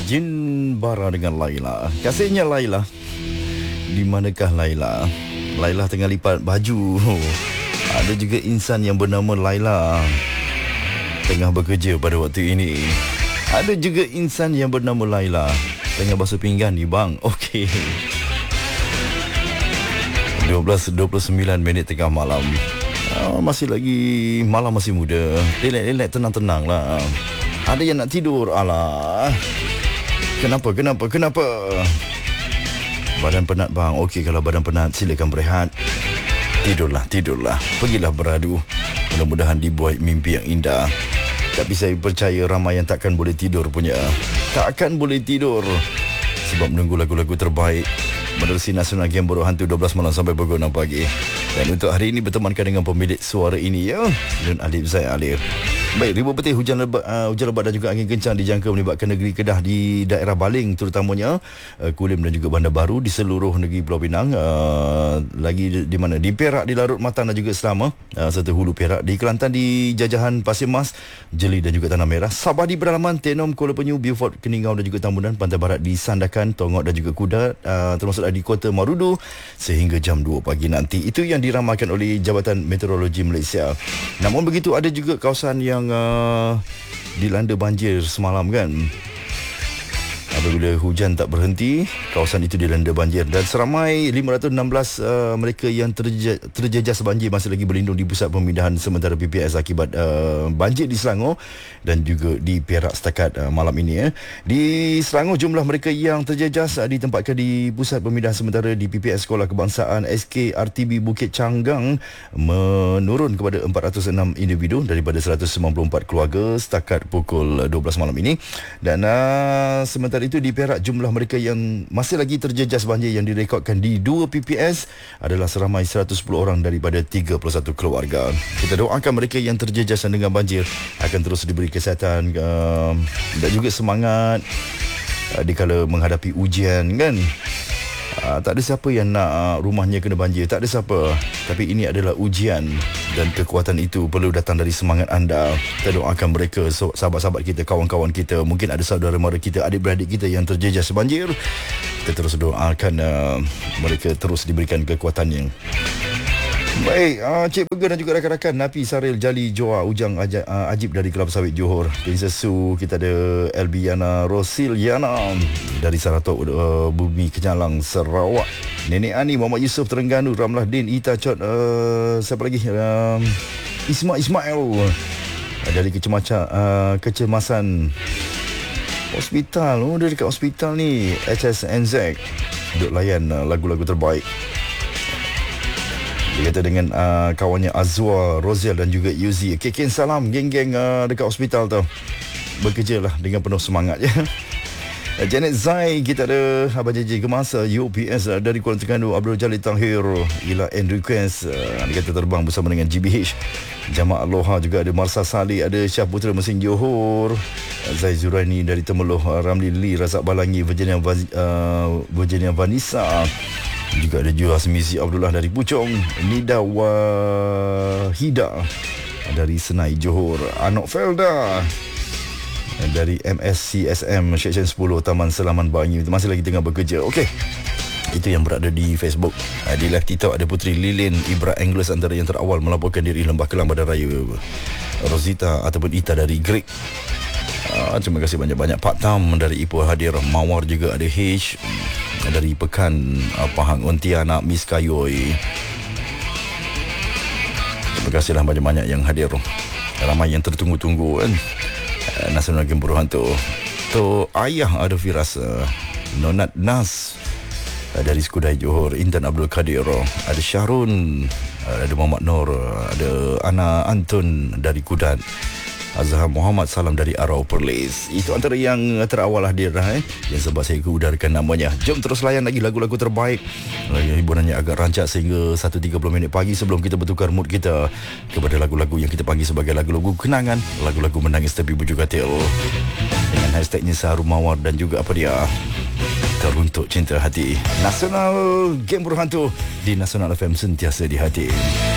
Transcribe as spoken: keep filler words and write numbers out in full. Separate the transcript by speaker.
Speaker 1: Jin Bara dengan Laila. Kasihnya Laila. Di manakah Laila? Laila tengah lipat baju. Ada juga insan yang bernama Laila tengah bekerja pada waktu ini. Ada juga insan yang bernama Laila tengah basuh pinggan ni bang. Okey. dua belas dua puluh sembilan minit tengah malam. Oh, masih lagi malam, masih muda. Relax-relax, tenang-tenang lah. Ada yang nak tidur. Alah. Kenapa, kenapa, kenapa? Badan penat bang. Okey, kalau badan penat silakan berehat. Tidurlah, tidurlah. Pergilah beradu. Mudah-mudahan dibuat mimpi yang indah. Tapi saya percaya ramai yang takkan boleh tidur punya. Takkan boleh tidur sebab menunggu lagu-lagu terbaik menerusi Nasional Game Buruk Hantu dua belas malam sampai pukul enam pagi. Dan untuk hari ini bertemankan dengan pemilik suara ini ya, Nun Alif Zaid Alif. Baik, ribuan petir hujan lebat, uh, hujan lebat dan juga angin kencang dijangka melibatkan negeri Kedah di daerah Baling terutamanya uh, Kulim dan juga Bandar Baru di seluruh negeri Pulau Pinang, uh, lagi di, di mana di Perak, di Larut Matang dan juga Selama, uh, serta Hulu Perak, di Kelantan, di Jajahan Pasir Mas, Jeli dan juga Tanah Merah, Sabah di pedalaman, Tenom, Kuala Penyu, Beaufort, Keningau dan juga Tambunan, Pantai Barat di Sandakan, Tongok dan juga Kudat, uh, termasuk di Kota Marudu sehingga jam dua pagi nanti. Itu yang diramalkan oleh Jabatan Meteorologi Malaysia. Namun begitu, ada juga kawasan yang Uh, dilanda banjir semalam kan. Apabila hujan tak berhenti, kawasan itu dilanda banjir dan seramai lima ratus enam belas uh, mereka yang terjejas, terjejas banjir masih lagi berlindung di pusat pemindahan sementara P P S akibat uh, banjir di Selangor dan juga di Perak setakat uh, malam ini ya. Di Selangor, jumlah mereka yang terjejas uh, ditempatkan di pusat pemindahan sementara di P P S Sekolah Kebangsaan S K R T B Bukit Canggang menurun kepada empat ratus enam individu daripada seratus sembilan puluh empat keluarga setakat pukul dua belas malam ini. Dan uh, sementara itu di Perak, jumlah mereka yang masih lagi terjejas banjir yang direkodkan di dua P P S adalah seramai seratus sepuluh orang daripada tiga puluh satu keluarga. Kita doakan mereka yang terjejas dengan banjir akan terus diberi kesihatan uh, dan juga semangat uh, dikala menghadapi ujian kan. Uh, tak ada siapa yang nak uh, rumahnya kena banjir, tak ada siapa. Tapi ini adalah ujian dan kekuatan itu perlu datang dari semangat anda. Kita doakan mereka, so, sahabat-sahabat kita, kawan-kawan kita, mungkin ada saudara mara kita, adik-beradik kita yang terjejas banjir. Kita terus doakan uh, mereka terus diberikan kekuatan yang baik. uh, Cik Burger dan juga rakan-rakan, Nafi, Saril, Jali, Joa, Ujang, Ajib, uh, Ajib dari Kelab Sawit Johor, Princess Su, kita ada Elbiana Rosiliana dari Saratok, uh, Bumi Kenyalang, Sarawak, Nenek Ani, Muhammad Yusof, Terengganu, Ramlah Din, Ita Chot, uh, siapa lagi, uh, Ismail Ismail uh, dari Kecemasan, uh, Kecemasan Hospital. Oh, dia dekat hospital ni, H S N Z, duk layan uh, lagu-lagu terbaik. Dia kata dengan uh, kawannya Azwa, Roziel dan juga Yuzi. Kekin salam geng-geng uh, dekat hospital tu. Bekerja lah dengan penuh semangat ya. Janet Zai, kita ada Abang J J Gemasa, U P S uh, dari Kuala Terengganu, Abdul Jalil Tahir, Ila and Request, uh, dia kata terbang bersama dengan G B H. Jamaah Aloha juga ada Marsa Saleh, ada Syah Putra Mesin Johor, Zai Zuraini dari Temeloh, Ramli Lee, Razak Balangi, Virginia, uh, Virginia Vanessa. Juga ada Juhas Mizi Abdullah dari Puchong, Nida Wahida dari Senai Johor, Anok Felda dari M S C S M Seksyen sepuluh Taman Selaman Bangi masih lagi tengah bekerja. Okey, itu yang berada di Facebook. Di live TikTok ada Putri Lilin Ibra Anglers antara yang terawal melaporkan diri Lembah Kelang Badan Raya, Rosita ataupun Ita dari Greek. Uh, terima kasih banyak-banyak. Pak Tam dari Ipoh hadir, Mawar juga ada, H dari Pekan, uh, Pahang Ontianak, Miss Kayoy. Terima kasihlah banyak-banyak yang hadir. Ramai yang tertunggu-tunggu kan. Uh, Nasional Game Buruk Hantu. Tu ayah ada Firas, uh, Nonat Nas uh, dari Skudai Johor, Intan Abdul Kadir, ada Syahrun, uh, ada Muhammad Nur, uh, ada Ana Antun dari Kudat, Azhar Muhammad salam dari Arau Perlis. Itu antara yang terawal hadir eh, yang sebab saya udarkan namanya. Jom terus layan lagi lagu-lagu terbaik. Hiburannya agak rancak sehingga satu tiga puluh minit pagi sebelum kita bertukar mood kita kepada lagu-lagu yang kita panggil sebagai lagu-lagu kenangan, lagu-lagu menangis tapi bujuk katil, dengan hashtagnya Saharu Mawar dan juga apa dia, Teruntuk Cinta Hati. Nasional Game Buruk Hantu di Nasional F M, sentiasa di hati.